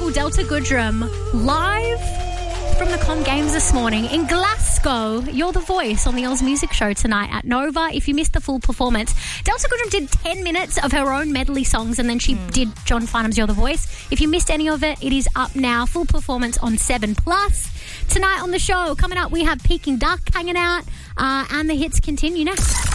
wonderful Delta Goodrum live from the Com Games this morning in Glasgow. You're the voice on the Oz Music Show tonight at Nova. If you missed the full performance, Delta Goodrum did 10 minutes of her own medley songs and then she did John Farnham's You're the Voice. If you missed any of it, it is up now. Full performance on 7plus. Tonight on the show, coming up, we have Peking Duck hanging out and the hits continue next.